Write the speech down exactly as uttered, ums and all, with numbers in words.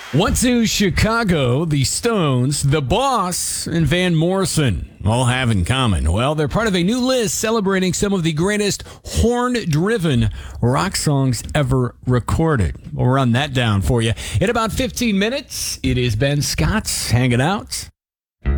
What do Chicago, the Stones, The Boss, and Van Morrison all have in common? Well, they're part of a new list celebrating some of the greatest horn-driven rock songs ever recorded. We'll run that down for you in about fifteen minutes. It is Ben Scott hanging out